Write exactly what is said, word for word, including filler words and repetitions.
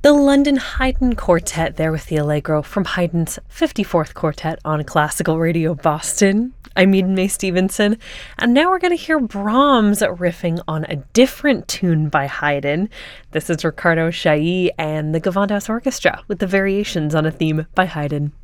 The London Haydn Quartet there with the Allegro from Haydn's fifty-fourth Quartet on Classical Radio Boston. I'm Eden May Stevenson, and now we're going to hear Brahms riffing on a different tune by Haydn. This is Riccardo Chailly and the Gewandhaus Orchestra with the variations on a theme by Haydn.